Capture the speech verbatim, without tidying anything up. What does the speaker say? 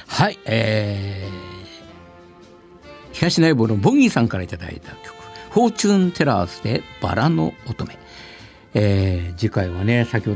はい、えー、東内房のボギーさんからいただいた曲、フォーチュンテラーズでバラの乙女。えー、次回はね、先ほど